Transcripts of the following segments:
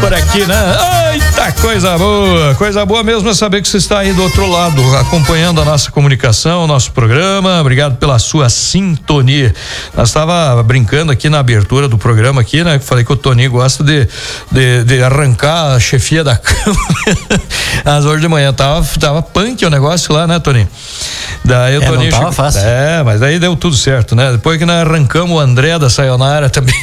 por aqui, né? Eita, coisa boa mesmo é saber que você está aí do outro lado, acompanhando a nossa comunicação, o nosso programa. Obrigado pela sua sintonia. Nós estava brincando aqui na abertura do programa aqui, né? Falei que o Toninho gosta de arrancar a chefia da cama. Às horas de manhã tava punk o negócio lá, né, Toninho? Daí o Toninho não tava fácil. Mas daí deu tudo certo, né? Depois que nós arrancamos o André da Sayonara também.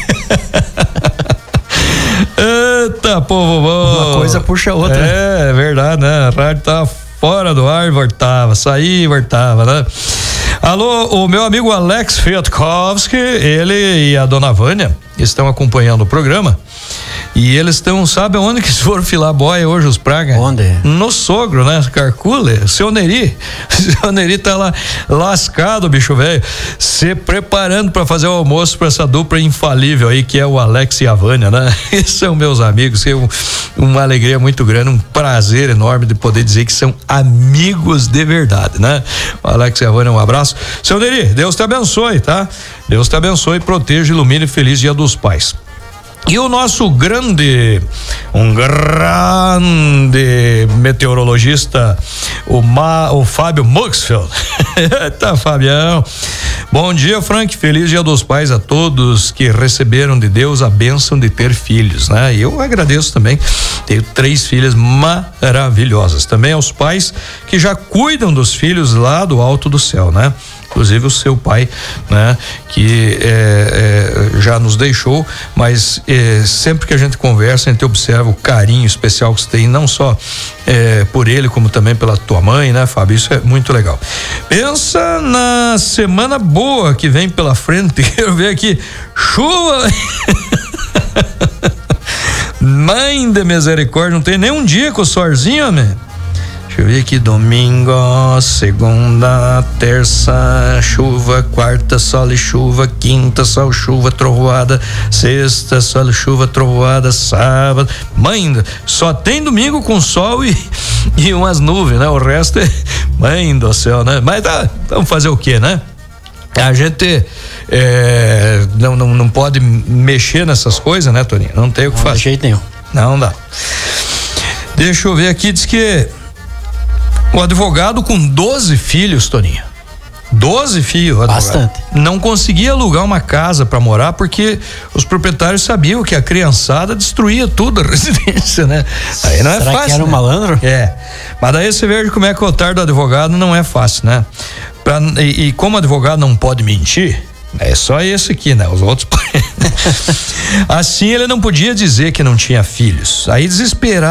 Eita, povo bom. Uma coisa puxa a outra. É verdade, né? A rádio tava fora do ar e voltava, saía e voltava, né? Alô, o meu amigo Alex Fiatkovski, ele e a dona Vânia estão acompanhando o programa. E eles estão, sabe onde que foram filar boia hoje, os pragas? Onde? No sogro, né? Carcule, seu Neri. Seu Neri tá lá lascado, bicho velho, se preparando para fazer o almoço para essa dupla infalível aí, que é o Alex e a Vânia, né? Esses são meus amigos, é uma alegria muito grande, um prazer enorme de poder dizer que são amigos de verdade, né? O Alex e a Vânia, um abraço. Seu Neri, Deus te abençoe, tá? Deus te abençoe, proteja, ilumine, feliz Dia dos Pais. E o nosso grande meteorologista, o Fábio Muxfield. Tá, Fabião. Bom dia, Frank. Feliz Dia dos Pais a todos que receberam de Deus a bênção de ter filhos, né? E eu agradeço também. Tenho 3 filhas maravilhosas. Também aos pais que já cuidam dos filhos lá do alto do céu, né? Inclusive o seu pai, né? Que já nos deixou, mas sempre que a gente conversa, a gente observa o carinho especial que você tem, não só por ele, como também pela tua mãe, né, Fábio? Isso é muito legal. Pensa na semana boa que vem pela frente. Quero ver aqui, chuva. Mãe de misericórdia, não tem nem um dia com o sorzinho, homem. Deixa eu ver aqui, domingo, segunda, terça, chuva, quarta, sol e chuva, quinta, sol, chuva, trovoada, sexta, sol, chuva, trovoada, sábado. Mãe, só tem domingo com sol e umas nuvens, né? O resto é mãe do céu, né? Mas tá, vamos fazer o quê, né? A gente não pode mexer nessas coisas, né, Toninho? Não tem o que fazer. De jeito nenhum. Não dá. Deixa eu ver aqui, diz que o advogado com 12 filhos, Toninho. 12 filhos, advogado. Bastante. Não conseguia alugar uma casa para morar porque os proprietários sabiam que a criançada destruía tudo a residência, né? Aí não é Será fácil. Que era um né? malandro? Mas daí você vê como é que o otário do advogado não é fácil, né? E como o advogado não pode mentir, é só esse aqui, né? Os outros. Assim ele não podia dizer que não tinha filhos. Aí desesperado.